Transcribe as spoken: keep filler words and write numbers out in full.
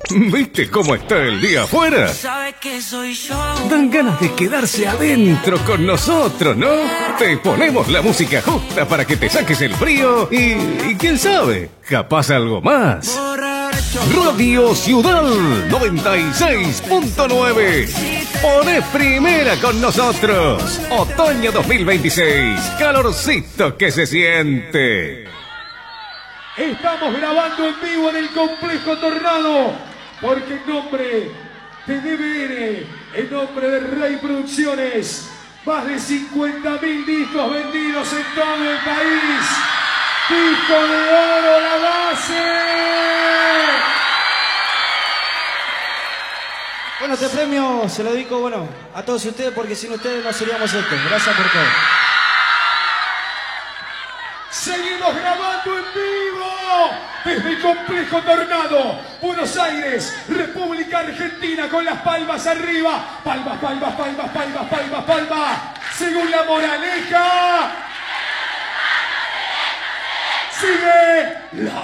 ¿Viste cómo está el día afuera? Sabe que soy yo. Dan ganas de quedarse adentro con nosotros, ¿no? Te ponemos la música justa para que te saques el frío y, y quién sabe, capaz algo más. Radio Ciudad noventa y seis punto nueve. Poné primera con nosotros. Otoño dos mil veintiséis. Calorcito que se siente. Estamos grabando en vivo en el Complejo Tornado, porque en nombre de D B N, en nombre de Rey Producciones, más de cincuenta mil discos vendidos en todo el país. ¡Disco de oro La Base! Bueno, este premio se lo dedico, bueno, a todos ustedes, porque sin ustedes no seríamos esto. Gracias por todo. Seguimos grabando en vivo desde el Complejo Tornado, Buenos Aires, República Argentina, con las palmas arriba. Palmas, palmas, palmas, palmas, palmas, palmas. Según la moraleja, sigue la